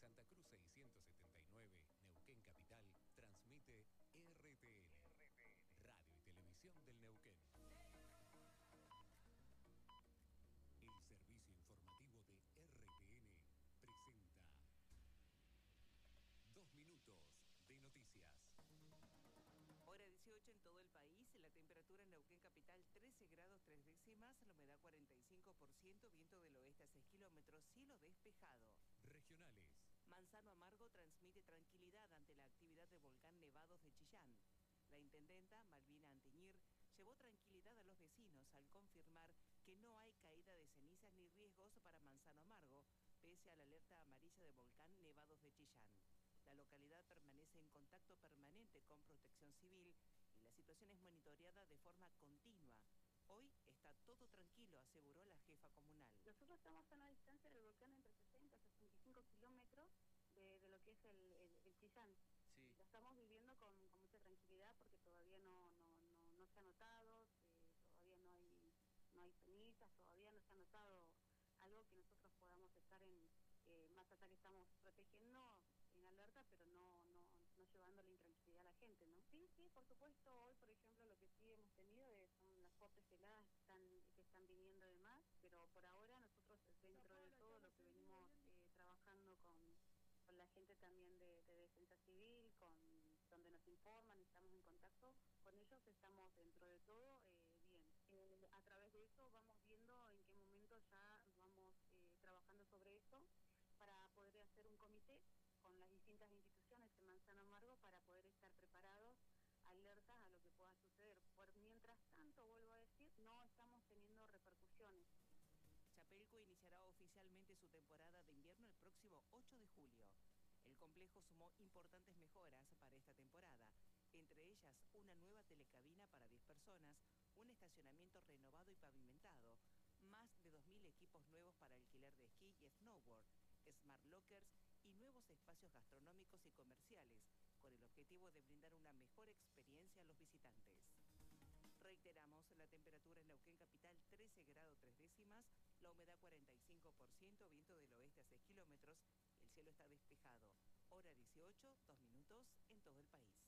Santa Cruz 679, Neuquén Capital, transmite RTN, Radio y Televisión del Neuquén. El servicio informativo de RTN presenta 2 minutos de noticias. Hora 18 en todo el país, la temperatura en Neuquén Capital 13 grados 3 décimas, la humedad 45%, viento del oeste a 6 kilómetros, cielo despejado. Regionales. Manzano Amargo transmite tranquilidad ante la actividad del volcán Nevados de Chillán. La intendenta, Malvina Anteñir, llevó tranquilidad a los vecinos al confirmar que no hay caída de cenizas ni riesgos para Manzano Amargo, pese a la alerta amarilla del volcán Nevados de Chillán. La localidad permanece en contacto permanente con Protección Civil y la situación es monitoreada de forma continua. Hoy está todo tranquilo, aseguró la jefa comunal. Nosotros estamos a una distancia del volcán entre 60 y 65 kilómetros de lo que es el Chillán. Sí. Lo estamos viviendo con mucha tranquilidad porque todavía no se ha notado, todavía no hay cenizas, todavía no se ha notado algo que nosotros podamos estar más allá que estamos protegiendo en alerta, pero no llevando la intranquilidad a la gente, ¿no? Sí, por supuesto, hoy, por ejemplo, lo que sí hemos tenido son las fuertes heladas que están viniendo de más, pero por ahora nosotros, dentro de todo lo que venimos trabajando con la gente también de Defensa Civil, donde nos informan, estamos en contacto con ellos, estamos dentro de todo bien. A través de eso vamos viendo en qué momento ya vamos trabajando sobre esto para poder hacer un comité con las distintas instituciones de Manzano Amargo para poder estar preparados, alertas a lo que pueda suceder. Por mientras tanto, vuelvo a decir, no estamos teniendo repercusiones. Chapelco iniciará oficialmente su temporada de invierno el próximo 8 de julio. El complejo sumó importantes mejoras para esta temporada, entre ellas una nueva telecabina para 10 personas, un estacionamiento renovado y pavimentado, más de 2.000 equipos nuevos para alquiler de esquí y snowboard, smart lockers y nuevos espacios gastronómicos y comerciales, con el objetivo de brindar una mejor experiencia a los visitantes. Reiteramos, la temperatura en Neuquén Capital 13 grados 3 décimas, la humedad 45%, viento del oeste a 6 kilómetros, el cielo está despejado. Hora 18, 2 minutos en todo el país.